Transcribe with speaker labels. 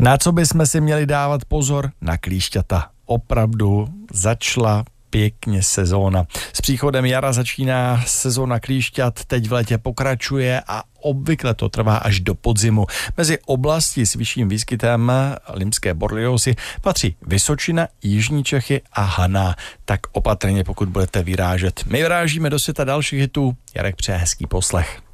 Speaker 1: Na co bychom si měli dávat pozor? Na klíšťata. Opravdu začala pěkně sezóna. S příchodem jara začíná sezóna klíšťat, teď v létě pokračuje a obvykle to trvá až do podzimu. Mezi oblasti s vyšším výskytem limské boreliózy patří Vysočina, Jižní Čechy a Haná. Tak opatrně, pokud budete vyrážet. My vyrážíme do světa dalších hitů. Jarek přeje hezký poslech.